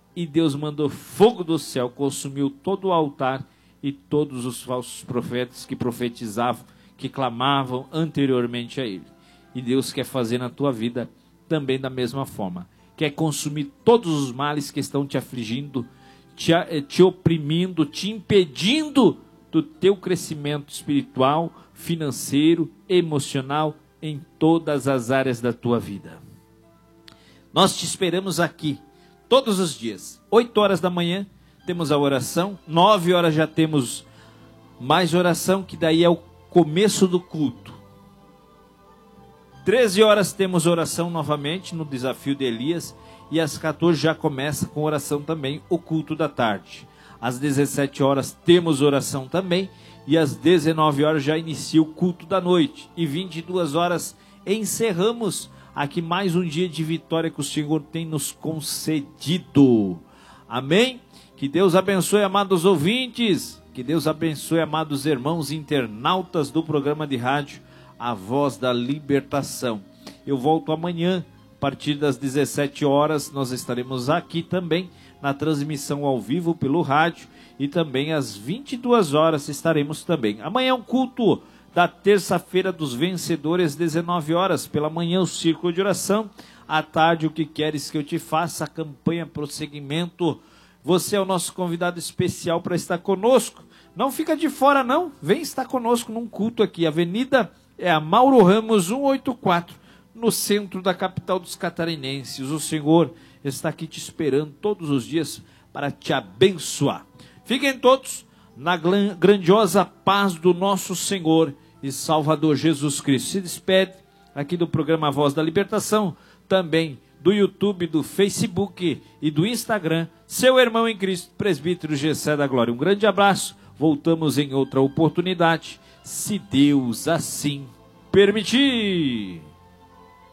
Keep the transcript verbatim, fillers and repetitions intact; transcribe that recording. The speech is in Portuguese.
e Deus mandou fogo do céu, consumiu todo o altar e todos os falsos profetas que profetizavam, que clamavam anteriormente a ele. E Deus quer fazer na tua vida também da mesma forma. Quer consumir todos os males que estão te afligindo, te, te oprimindo, te impedindo do teu crescimento espiritual, financeiro, emocional, em todas as áreas da tua vida. Nós te esperamos aqui, todos os dias, oito horas da manhã, temos a oração, nove horas já temos mais oração, que daí é o começo do culto. treze horas temos oração novamente no desafio de Elias, e às quatorze já começa com oração também o culto da tarde. Às dezessete horas temos oração também, e às dezenove horas já inicia o culto da noite, e vinte e duas horas encerramos aqui mais um dia de vitória que o Senhor tem nos concedido. Amém? Que Deus abençoe, amados ouvintes, que Deus abençoe, amados irmãos internautas do programa de rádio A Voz da Libertação. Eu volto amanhã, a partir das dezessete horas, nós estaremos aqui também, na transmissão ao vivo pelo rádio, e também às vinte e duas horas estaremos também. Amanhã é um culto da terça-feira dos vencedores, dezenove horas, pela manhã o círculo de oração, à tarde o que queres que eu te faça, a campanha prosseguimento. Você é o nosso convidado especial para estar conosco, não fica de fora não, vem estar conosco num culto aqui, a avenida é a Mauro Ramos cento e oitenta e quatro, no centro da capital dos catarinenses. O Senhor está aqui te esperando todos os dias para te abençoar. Fiquem todos na grandiosa paz do nosso Senhor e Salvador Jesus Cristo. Se despede aqui do programa Voz da Libertação, também do YouTube, do Facebook e do Instagram, seu irmão em Cristo, presbítero Gessé da Glória. Um grande abraço, voltamos em outra oportunidade, se Deus assim permitir.